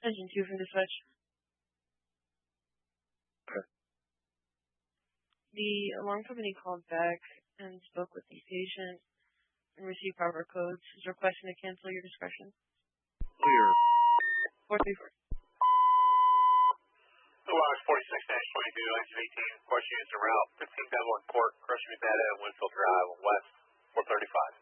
Engine 2 from dispatch. Okay. The alarm company called back and spoke with the patient and received proper codes. Is requesting to cancel your discretion. Clear. 434. Logs 46-22, engine 18, question is en route, 15 Devlin Court, Crushing Data, Winfield Drive, West, 435.